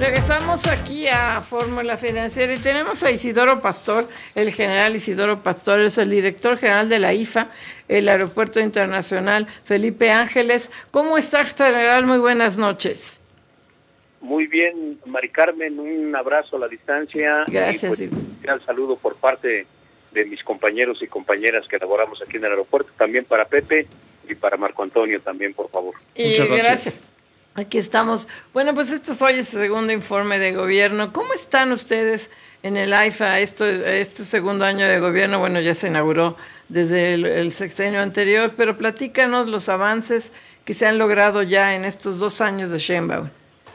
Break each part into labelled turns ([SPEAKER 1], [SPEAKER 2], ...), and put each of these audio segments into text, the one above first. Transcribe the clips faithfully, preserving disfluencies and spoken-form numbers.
[SPEAKER 1] Regresamos aquí a Fórmula Financiera y tenemos a Isidoro Pastor, el general Isidoro Pastor, es el director general de la I F A, el Aeropuerto Internacional Felipe Ángeles. ¿Cómo está, general? Muy buenas noches.
[SPEAKER 2] Muy bien, Mari Carmen, un abrazo a la distancia.
[SPEAKER 1] Gracias.
[SPEAKER 2] Y pues, un gran saludo por parte de mis compañeros y compañeras que laboramos aquí en el aeropuerto, también para Pepe y para Marco Antonio también, por favor.
[SPEAKER 1] Y Muchas gracias. gracias. Aquí estamos. Bueno, pues este es hoy el segundo informe de gobierno. ¿Cómo están ustedes en el A I F A? Esto, este segundo año de gobierno, bueno, ya se inauguró desde el, el sexenio anterior, pero platícanos los avances que se han logrado ya en estos dos años de Sheinbaum.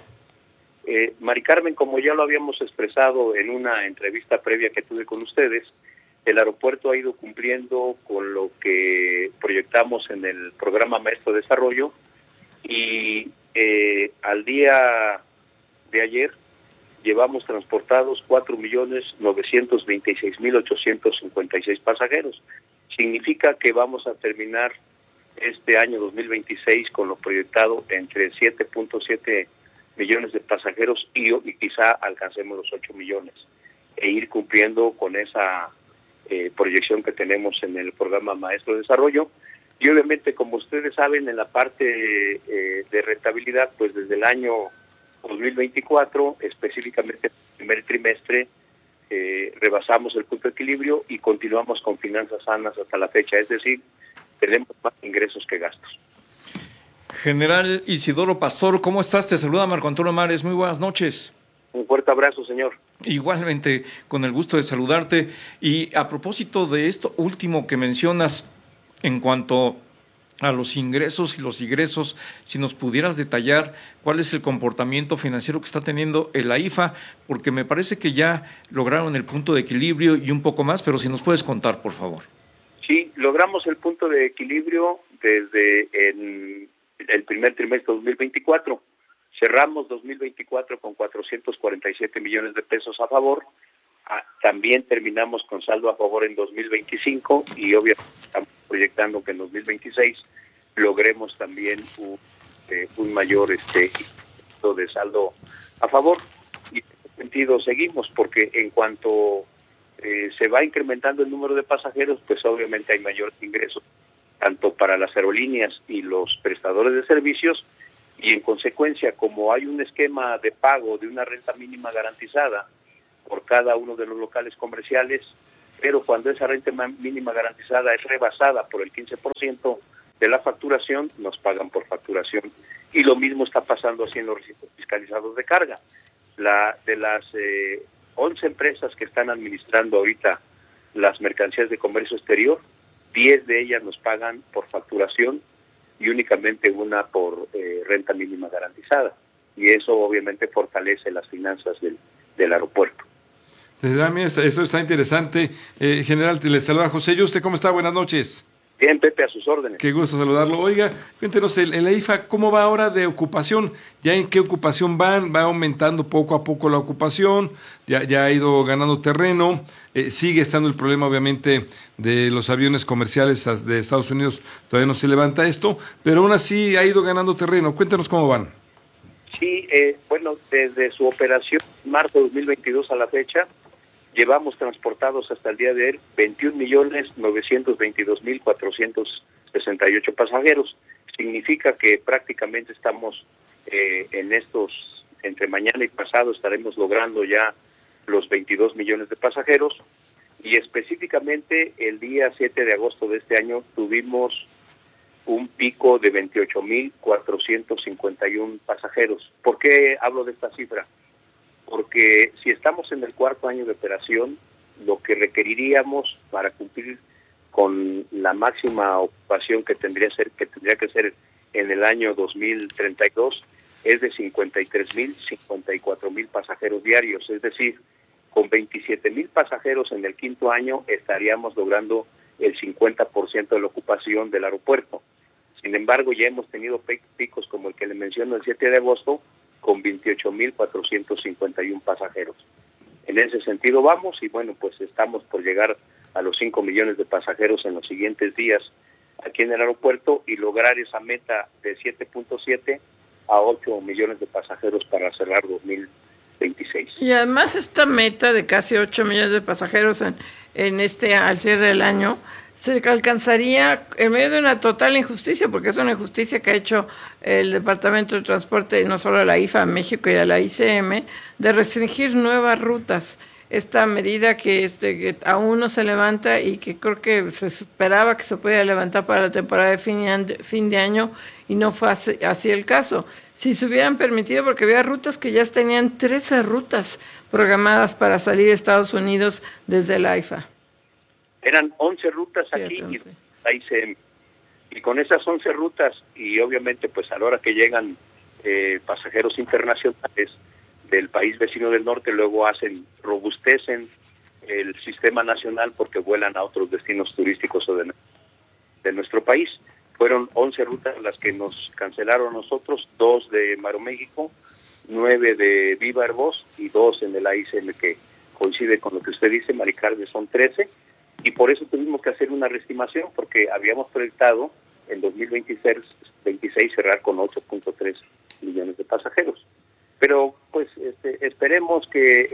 [SPEAKER 2] Eh, Mari Carmen, como ya lo habíamos expresado en una entrevista previa que tuve con ustedes, el aeropuerto ha ido cumpliendo con lo que proyectamos en el programa Maestro de Desarrollo y eh, al día de ayer llevamos transportados cuatro millones novecientos veintiséis mil ochocientos cincuenta y seis pasajeros. Significa que vamos a terminar este año dos mil veintiséis con lo proyectado entre siete punto siete millones de pasajeros y, y quizá alcancemos los ocho millones e ir cumpliendo con esa eh, proyección que tenemos en el programa Maestro de Desarrollo. Y obviamente, como ustedes saben, en la parte eh, de rentabilidad, pues desde el año dos mil veinticuatro, específicamente en el primer trimestre, eh, rebasamos el punto de equilibrio y continuamos con finanzas sanas hasta la fecha, es decir, tenemos más ingresos que gastos.
[SPEAKER 3] General Isidoro Pastor, ¿cómo estás? Te saluda Marco Antonio Mares, muy buenas noches.
[SPEAKER 2] Un fuerte abrazo, señor.
[SPEAKER 3] Igualmente, con el gusto de saludarte. Y a propósito de esto último que mencionas, en cuanto a los ingresos y los egresos, si nos pudieras detallar cuál es el comportamiento financiero que está teniendo el A I F A, porque me parece que ya lograron el punto de equilibrio y un poco más, pero si nos puedes contar, por favor.
[SPEAKER 2] Sí, logramos el punto de equilibrio desde el, el primer trimestre de dos mil veinticuatro. Cerramos dos mil veinticuatro con cuatrocientos cuarenta y siete millones de pesos a favor. Ah, también terminamos con saldo a favor en dos mil veinticinco y obviamente estamos proyectando que en dos mil veintiséis logremos también un, eh, un mayor este de saldo a favor. Y en ese sentido seguimos, porque en cuanto eh, se va incrementando el número de pasajeros, pues obviamente hay mayores ingresos, tanto para las aerolíneas y los prestadores de servicios, y en consecuencia, como hay un esquema de pago de una renta mínima garantizada por cada uno de los locales comerciales, pero cuando esa renta mínima garantizada es rebasada por el quince por ciento de la facturación, nos pagan por facturación. Y lo mismo está pasando así en los registros fiscalizados de carga. La de las eh, once empresas que están administrando ahorita las mercancías de comercio exterior, diez de ellas nos pagan por facturación y únicamente una por eh, renta mínima garantizada. Y eso obviamente fortalece las finanzas del, del aeropuerto.
[SPEAKER 4] Eso está interesante. Eh, general, te le saluda José. ¿Y usted cómo está? Buenas noches.
[SPEAKER 2] Bien, Pepe, a sus órdenes.
[SPEAKER 4] Qué gusto saludarlo. Oiga, cuéntenos, el, el A I F A, ¿cómo va ahora de ocupación? ¿Ya en qué ocupación van? ¿Va aumentando poco a poco la ocupación? ¿Ya, ya ha ido ganando terreno? Eh, sigue estando el problema, obviamente, de los aviones comerciales de Estados Unidos. Todavía no se levanta esto, pero aún así ha ido ganando terreno. Cuéntenos cómo van.
[SPEAKER 2] Sí, eh, bueno, desde su operación, marzo de dos mil veintidós a la fecha, llevamos transportados hasta el día de hoy veintiún millones novecientos veintidós mil cuatrocientos sesenta y ocho pasajeros. Significa que prácticamente estamos eh, en estos, entre mañana y pasado, estaremos logrando ya los veintidós millones de pasajeros. Y específicamente el día siete de agosto de este año tuvimos un pico de veintiocho mil cuatrocientos cincuenta y uno pasajeros. ¿Por qué hablo de esta cifra? Porque si estamos en el cuarto año de operación, lo que requeriríamos para cumplir con la máxima ocupación que tendría ser que tendría que ser en el año dos mil treinta y dos es de cincuenta y tres mil, cincuenta y cuatro mil pasajeros diarios, es decir, con veintisiete mil pasajeros en el quinto año estaríamos logrando el cincuenta por ciento de la ocupación del aeropuerto. Sin embargo, ya hemos tenido picos como el que le menciono el siete de agosto, con veintiocho mil cuatrocientos cincuenta y uno pasajeros. En ese sentido vamos y bueno, pues estamos por llegar a los cinco millones de pasajeros en los siguientes días aquí en el aeropuerto y lograr esa meta de siete punto siete a ocho millones de pasajeros para cerrar dos mil
[SPEAKER 1] Y además esta meta de casi ocho millones de pasajeros en, en este al cierre del año se alcanzaría en medio de una total injusticia, porque es una injusticia que ha hecho el Departamento de Transporte, no solo a la I F A, a México y a la I C M, de restringir nuevas rutas. Esta medida que, este, que aún no se levanta y que creo que se esperaba que se pudiera levantar para la temporada de fin, fin de año y no fue así, así el caso. Si se hubieran permitido, porque había rutas que ya tenían trece rutas programadas para salir de Estados Unidos desde la I F A.
[SPEAKER 2] Eran once rutas aquí sí, y la I C M. Y con esas once rutas, y obviamente pues a la hora que llegan eh, pasajeros internacionales del país vecino del norte, luego hacen, robustecen el sistema nacional porque vuelan a otros destinos turísticos o de, de nuestro país. Fueron once rutas las que nos cancelaron nosotros, dos de Maroméxico, nueve de Viva Aerobús y dos en el A I C M, que coincide con lo que usted dice, Maricarmen, son trece, y por eso tuvimos que hacer una reestimación, porque habíamos proyectado en dos mil veintiséis, veintiséis cerrar con ocho punto tres millones de pasajeros. Pero pues este, esperemos que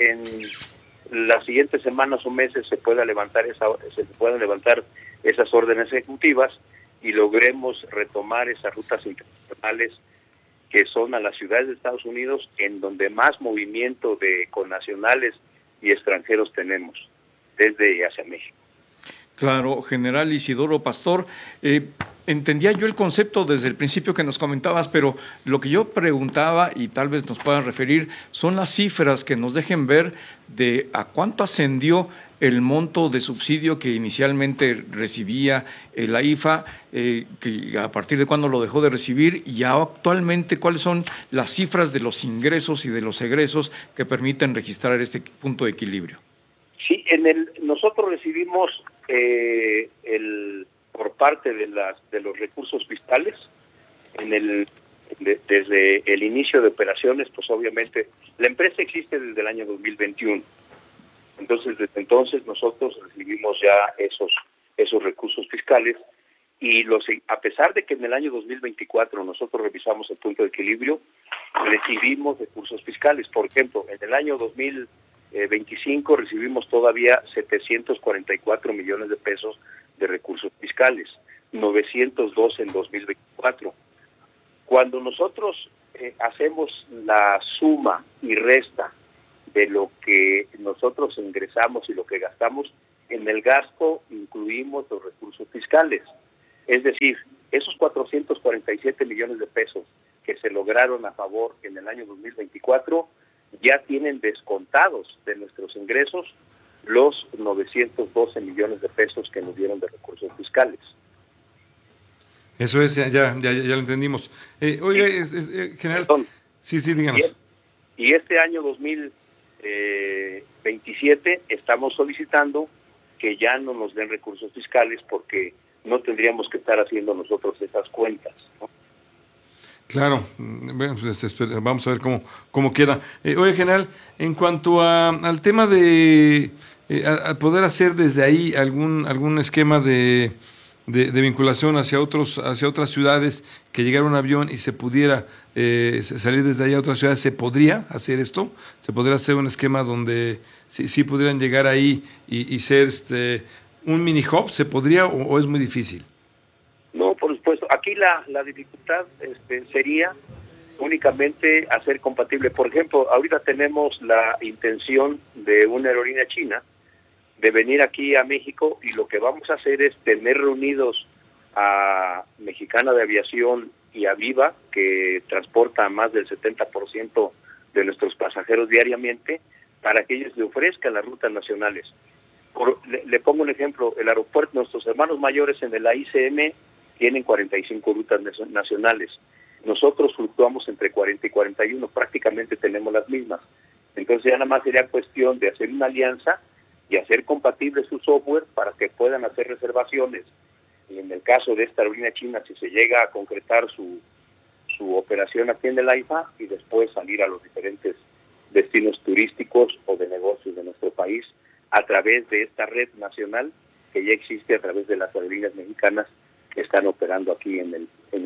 [SPEAKER 2] en las siguientes semanas o meses se pueda levantar esa, se puedan levantar esas órdenes ejecutivas y logremos retomar esas rutas internacionales que son a las ciudades de Estados Unidos, en donde más movimiento de connacionales y extranjeros tenemos, desde y hacia México.
[SPEAKER 3] Claro, general Isidoro Pastor, eh, entendía yo el concepto desde el principio que nos comentabas, pero lo que yo preguntaba, y tal vez nos puedan referir, son las cifras que nos dejen ver de a cuánto ascendió el monto de subsidio que inicialmente recibía la I F A, eh, que a partir de cuándo lo dejó de recibir, y ya actualmente cuáles son las cifras de los ingresos y de los egresos que permiten registrar este punto de equilibrio.
[SPEAKER 2] Sí, en el nosotros recibimos eh, el por parte de las de los recursos fiscales en el de, desde el inicio de operaciones, pues obviamente la empresa existe desde el año dos mil veintiuno. Entonces, desde entonces nosotros recibimos ya esos esos recursos fiscales y los a pesar de que en el año dos mil veinticuatro nosotros revisamos el punto de equilibrio, recibimos recursos fiscales. Por ejemplo, en el año dos mil veinticinco recibimos todavía setecientos cuarenta y cuatro millones de pesos de recursos fiscales, novecientos dos en dos mil veinticuatro. Cuando nosotros eh, hacemos la suma y resta de lo que nosotros ingresamos y lo que gastamos, en el gasto incluimos los recursos fiscales. Es decir, esos cuatrocientos cuarenta y siete millones de pesos que se lograron a favor en el año dos mil veinticuatro ya tienen descontados de nuestros ingresos los novecientos doce millones de pesos que nos dieron de recursos fiscales.
[SPEAKER 4] Eso es, ya ya, ya, ya lo entendimos. Eh, oiga, sí. es, es, eh, general... Perdón. Sí, sí, díganos.
[SPEAKER 2] Y, y este año dos mil veintisiete estamos solicitando que ya no nos den recursos fiscales porque no tendríamos que estar haciendo nosotros esas cuentas, ¿no?
[SPEAKER 4] Claro, bueno, pues, vamos a ver cómo, cómo queda. Eh, oye, general, en cuanto a, al tema de eh, a, a poder hacer desde ahí algún algún esquema de, de, de vinculación hacia otros hacia otras ciudades, que llegara un avión y se pudiera eh, salir desde ahí a otras ciudades, ¿se podría hacer esto? ¿Se podría hacer un esquema donde sí, sí pudieran llegar ahí y, y ser este un mini hub? ¿Se podría o, o es muy difícil?
[SPEAKER 2] No, por supuesto. Aquí la, la dificultad este, sería únicamente hacer compatible. Por ejemplo, ahorita tenemos la intención de una aerolínea china de venir aquí a México y lo que vamos a hacer es tener reunidos a Mexicana de Aviación y a Viva, que transporta a más del setenta por ciento de nuestros pasajeros diariamente, para que ellos le ofrezcan las rutas nacionales. Por, le, le pongo un ejemplo, el aeropuerto, nuestros hermanos mayores en el A I C M tienen cuarenta y cinco rutas nacionales. Nosotros fluctuamos entre cuarenta y cuarenta y uno, prácticamente tenemos las mismas. Entonces ya nada más sería cuestión de hacer una alianza y hacer compatible su software para que puedan hacer reservaciones. Y en el caso de esta aerolínea china, si se llega a concretar su, su operación aquí en el A I F A y después salir a los diferentes destinos turísticos o de negocios de nuestro país a través de esta red nacional que ya existe a través de las aerolíneas mexicanas que están operando aquí en el en el A I F A.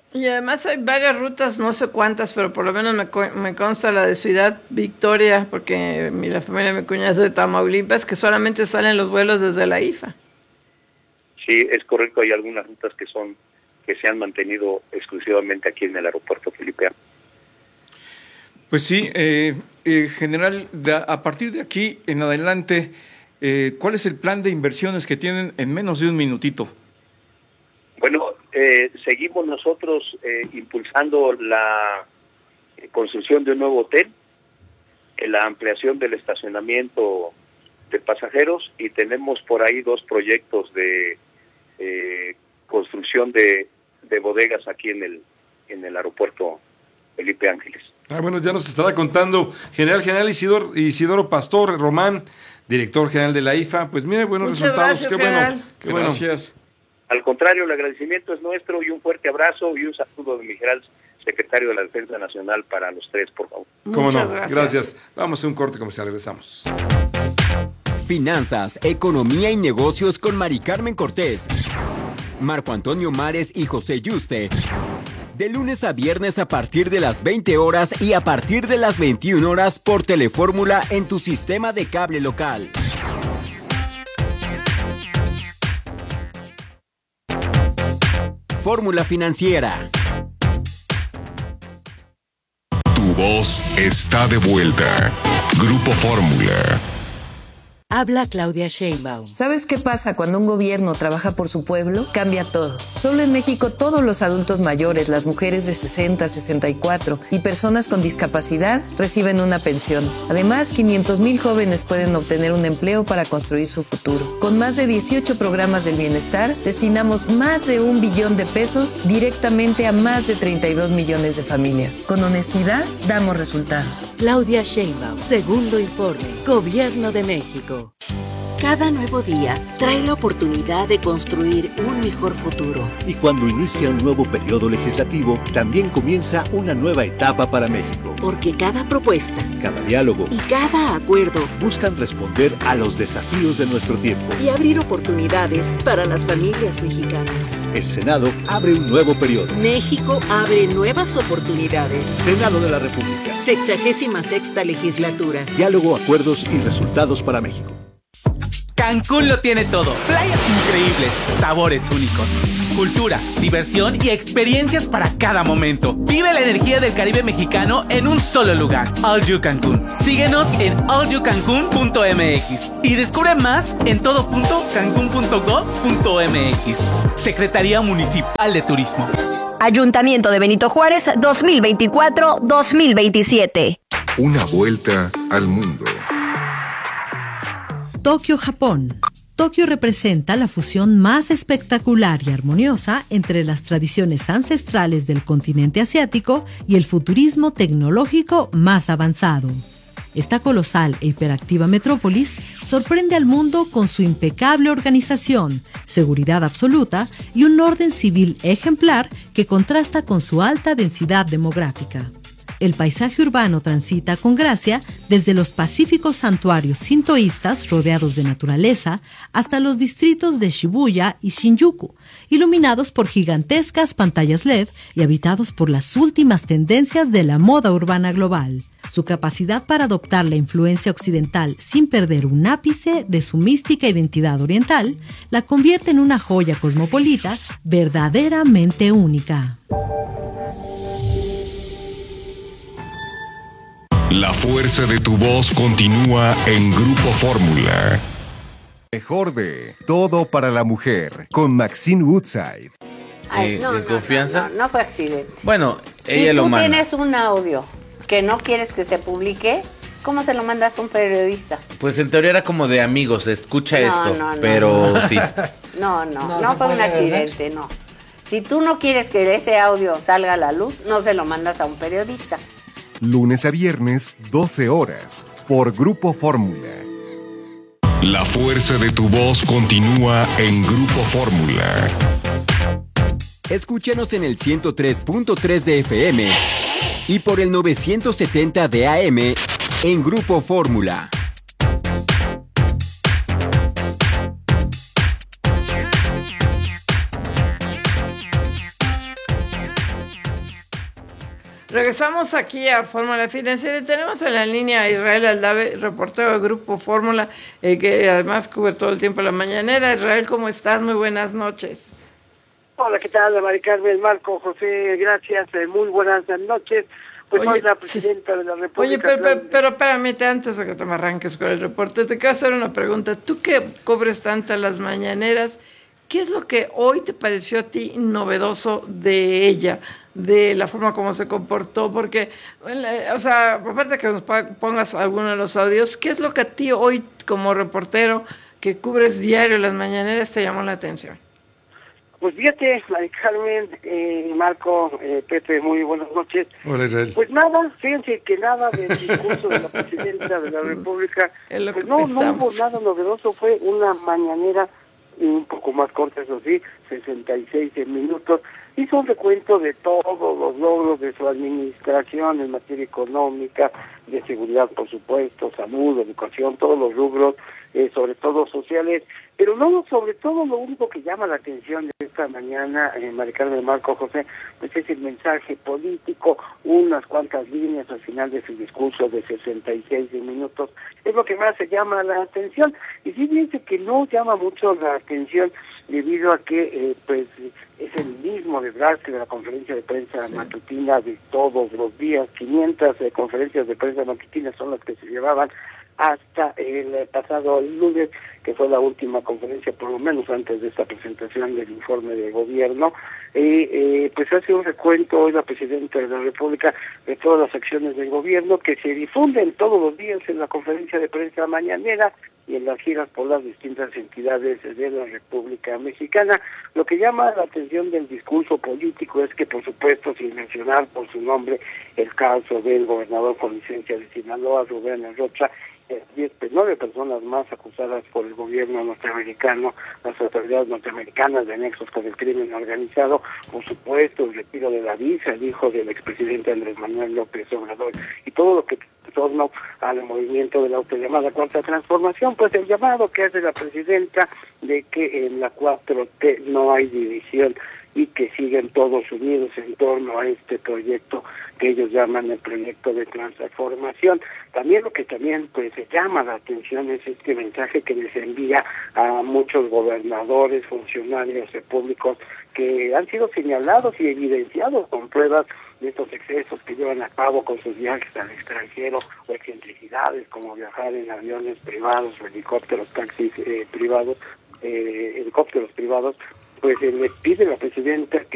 [SPEAKER 1] Y además hay varias rutas, no sé cuántas, pero por lo menos me, me consta la de Ciudad Victoria, porque mi, la familia de mi cuñada es de Tamaulipas, que solamente salen los vuelos desde la I F A.
[SPEAKER 2] Sí, es correcto, hay algunas rutas que son que se han mantenido exclusivamente aquí en el aeropuerto Felipe Ángeles.
[SPEAKER 3] Pues sí, eh, eh, general, de, a partir de aquí en adelante, eh, ¿cuál es el plan de inversiones que tienen en menos de un minutito?
[SPEAKER 2] Bueno, eh, seguimos nosotros eh, impulsando la eh, construcción de un nuevo hotel, eh, la ampliación del estacionamiento de pasajeros, y tenemos por ahí dos proyectos de eh, construcción de, de bodegas aquí en el en el aeropuerto Felipe Ángeles.
[SPEAKER 4] Ah, bueno, ya nos estará contando General General Isidoro, Isidoro Pastor Román, director general de la I F A. Pues mire, buenos
[SPEAKER 1] Muchas
[SPEAKER 4] resultados.
[SPEAKER 1] gracias,
[SPEAKER 4] qué bueno,
[SPEAKER 1] general.
[SPEAKER 4] qué bueno.
[SPEAKER 3] Gracias.
[SPEAKER 2] Al contrario, el agradecimiento es nuestro, y un fuerte abrazo y un saludo de mi general secretario de la Defensa Nacional para los tres, por favor.
[SPEAKER 4] Cómo
[SPEAKER 1] Muchas
[SPEAKER 4] no,
[SPEAKER 1] gracias.
[SPEAKER 4] gracias. Vamos a hacer un corte comercial, regresamos.
[SPEAKER 5] Finanzas, economía y negocios con Mari Carmen Cortés, Marco Antonio Mares y José Yuste. De lunes a viernes a partir de las veinte horas y a partir de las veintiuna horas por Telefórmula en tu sistema de cable local. Fórmula Financiera.
[SPEAKER 6] Tu voz está de vuelta. Grupo Fórmula.
[SPEAKER 7] Habla Claudia Sheinbaum.
[SPEAKER 8] ¿Sabes qué pasa cuando un gobierno trabaja por su pueblo? Cambia todo. Solo en México todos los adultos mayores, las mujeres de sesenta, sesenta y cuatro y personas con discapacidad reciben una pensión. Además, quinientos mil jóvenes pueden obtener un empleo para construir su futuro. Con más de dieciocho programas del bienestar, destinamos más de un billón de pesos directamente a más de treinta y dos millones de familias. Con honestidad, damos resultados.
[SPEAKER 7] Claudia Sheinbaum, segundo informe, Gobierno de México.
[SPEAKER 9] Cada nuevo día trae la oportunidad de construir un mejor futuro.
[SPEAKER 10] Y cuando inicia un nuevo periodo legislativo, también comienza una nueva etapa para México.
[SPEAKER 9] Porque cada propuesta,
[SPEAKER 10] cada diálogo
[SPEAKER 9] y cada acuerdo
[SPEAKER 10] buscan responder a los desafíos de nuestro tiempo
[SPEAKER 9] y abrir oportunidades para las familias mexicanas.
[SPEAKER 10] El Senado abre un nuevo periodo.
[SPEAKER 9] México abre nuevas oportunidades.
[SPEAKER 10] Senado de la República.
[SPEAKER 9] Sexagésima sexta legislatura.
[SPEAKER 10] Diálogo, acuerdos y resultados para México.
[SPEAKER 11] Cancún lo tiene todo. Playas increíbles, sabores únicos, cultura, diversión y experiencias para cada momento. Vive la energía del Caribe mexicano en un solo lugar. All You Cancún. Síguenos en all you cancún punto m x y descubre más en todo punto cancún punto gov punto m x. Secretaría Municipal de Turismo.
[SPEAKER 12] Ayuntamiento de Benito Juárez dos mil veinticuatro dos mil veintisiete.
[SPEAKER 6] Una vuelta al mundo.
[SPEAKER 13] Tokio, Japón. Tokio representa la fusión más espectacular y armoniosa entre las tradiciones ancestrales del continente asiático y el futurismo tecnológico más avanzado. Esta colosal e hiperactiva metrópolis sorprende al mundo con su impecable organización, seguridad absoluta y un orden civil ejemplar que contrasta con su alta densidad demográfica. El paisaje urbano transita con gracia desde los pacíficos santuarios sintoístas rodeados de naturaleza hasta los distritos de Shibuya y Shinjuku, iluminados por gigantescas pantallas L E D y habitados por las últimas tendencias de la moda urbana global. Su capacidad para adoptar la influencia occidental sin perder un ápice de su mística identidad oriental la convierte en una joya cosmopolita verdaderamente única.
[SPEAKER 6] La fuerza de tu voz continúa en Grupo Fórmula.
[SPEAKER 14] Mejor de Todo para la Mujer con Maxine Woodside.
[SPEAKER 15] Ay, no,
[SPEAKER 16] ¿En
[SPEAKER 15] no,
[SPEAKER 16] confianza?
[SPEAKER 15] No, no, no fue accidente.
[SPEAKER 16] Bueno, ella
[SPEAKER 15] si
[SPEAKER 16] lo
[SPEAKER 15] tú
[SPEAKER 16] manda.
[SPEAKER 15] tienes un audio que no quieres que se publique, ¿cómo se lo mandas a un periodista?
[SPEAKER 16] Pues en teoría era como de amigos, escucha
[SPEAKER 15] No,
[SPEAKER 16] esto,
[SPEAKER 15] no, no,
[SPEAKER 16] pero
[SPEAKER 15] no.
[SPEAKER 16] sí.
[SPEAKER 15] No, no,
[SPEAKER 16] No
[SPEAKER 15] no,
[SPEAKER 16] se
[SPEAKER 15] fue un
[SPEAKER 16] puede,
[SPEAKER 15] accidente, no. Si tú no quieres que ese audio salga a la luz, no se lo mandas a un periodista.
[SPEAKER 14] Lunes a viernes, doce horas, por Grupo Fórmula.
[SPEAKER 6] La fuerza de tu voz continúa en Grupo Fórmula.
[SPEAKER 5] Escúchanos en el ciento tres punto tres de F M y por el novecientos setenta de A M en Grupo Fórmula.
[SPEAKER 1] Regresamos aquí a Fórmula Financiera y tenemos en la línea a Israel Aldave, reportero del Grupo Fórmula, eh, que además cubre todo el tiempo la mañanera. Israel, ¿cómo estás? Muy buenas noches.
[SPEAKER 17] Hola, ¿qué tal? Mari Carmen, Marco, José, gracias, eh, muy buenas noches. Pues
[SPEAKER 1] Oye,
[SPEAKER 17] soy la presidenta
[SPEAKER 1] sí.
[SPEAKER 17] de la República.
[SPEAKER 1] Oye, pero, pero, pero espérame, antes de que te me arranques con el reporte, te quiero hacer una pregunta. Tú que cubres tanto las mañaneras, ¿qué es lo que hoy te pareció a ti novedoso de ella, de la forma como se comportó? Porque, o sea, aparte que nos pongas alguno de los audios, ¿qué es lo que a ti hoy como reportero que cubres diario las mañaneras te llamó la atención?
[SPEAKER 17] Pues fíjate, Mari Carmen, eh, Marco, eh, Pepe, muy buenas noches.
[SPEAKER 4] Hola, Israel.
[SPEAKER 17] Pues nada, fíjense que nada del discurso de la presidenta de la República, pues no, no hubo nada novedoso, fue una mañanera un poco más corta, eso sí, sesenta y seis minutos, hizo un recuento de todos los logros de su administración en materia económica, de seguridad, por supuesto, salud, educación, todos los rubros, eh, sobre todo sociales, pero no, sobre todo lo único que llama la atención de esta mañana, eh, Mari Carmen, Marco, José, pues es el mensaje político, unas cuantas líneas al final de su discurso de sesenta y seis minutos, es lo que más se llama la atención, y sí dice que no llama mucho la atención debido a que, eh, pues, es el mismo desgaste de la conferencia de prensa sí. matutina de todos los días, quinientas eh, conferencias de prensa matutinas son las que se llevaban hasta el pasado lunes, que fue la última conferencia, por lo menos antes de esta presentación del informe de gobierno. Eh, eh, pues hace un recuento hoy la presidenta de la República de todas las acciones del gobierno que se difunden todos los días en la conferencia de prensa mañanera y en las giras por las distintas entidades de la República Mexicana. Lo que llama la atención del discurso político es que, por supuesto, sin mencionar por su nombre el caso del gobernador con licencia de Sinaloa, Rubén Rocha, diez, nueve personas más acusadas por el gobierno norteamericano, las autoridades norteamericanas de nexos con el crimen organizado, por supuesto el retiro de la visa, el hijo del expresidente Andrés Manuel López Obrador, y todo lo que en torno al movimiento de la autollamada Cuarta Transformación, pues el llamado que hace la presidenta de que en la cuatro T no hay división y que siguen todos unidos en torno a este proyecto que ellos llaman el proyecto de transformación. También lo que también pues se llama la atención es este mensaje que les envía a muchos gobernadores, funcionarios públicos que han sido señalados y evidenciados con pruebas de estos excesos que llevan a cabo con sus viajes al extranjero o excentricidades como viajar en aviones privados o helicópteros, taxis eh, privados, eh, helicópteros privados. Pues eh, le pide a la presidenta que